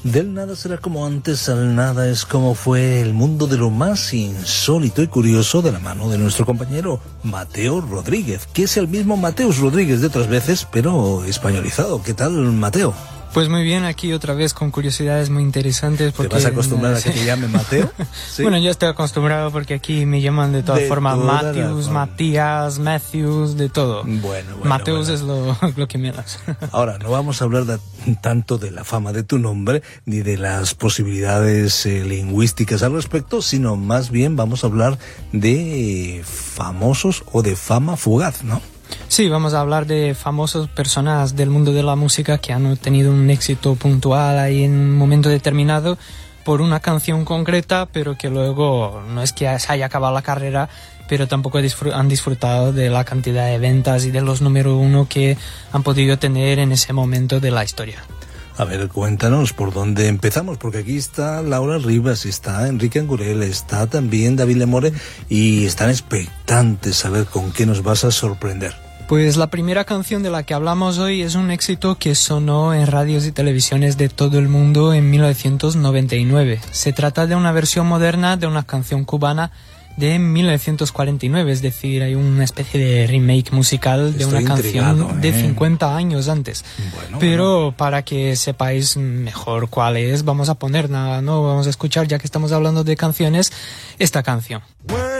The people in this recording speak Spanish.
Del nada será como antes, al nada es como fue, el mundo de lo más insólito y curioso de la mano de nuestro compañero Mateo Rodríguez, que es el mismo Mateus Rodríguez de otras veces, pero españolizado. ¿Qué tal, Mateo? Pues muy bien, aquí otra vez con curiosidades muy interesantes. Porque, ¿te vas a acostumbrar a que te llame Mateo? ¿Sí? Bueno, yo estoy acostumbrado porque aquí me llaman de todas formas Mateus, Matías, Matthews, de todo. Bueno. Mateus es lo que menos. Ahora, no vamos a hablar tanto de la fama de tu nombre, ni de las posibilidades lingüísticas al respecto, sino más bien vamos a hablar de famosos o de fama fugaz, ¿no? Sí, vamos a hablar de famosas personas del mundo de la música que han tenido un éxito puntual ahí en un momento determinado por una canción concreta, pero que luego no es que se haya acabado la carrera, pero tampoco han disfrutado de la cantidad de ventas y de los número uno que han podido tener en ese momento de la historia. A ver, cuéntanos por dónde empezamos, porque aquí está Laura Rivas, está Enrique Angurel, está también David Lemore y están expectantes a ver con qué nos vas a sorprender. Pues la primera canción de la que hablamos hoy es un éxito que sonó en radios y televisiones de todo el mundo en 1999. Se trata de una versión moderna de una canción cubana de 1949, es decir, hay una especie de remake musical de una canción de 50 años antes. Pero para que sepáis mejor cuál es, vamos a poner nada, ¿no? Vamos a escuchar, ya que estamos hablando de canciones, esta canción.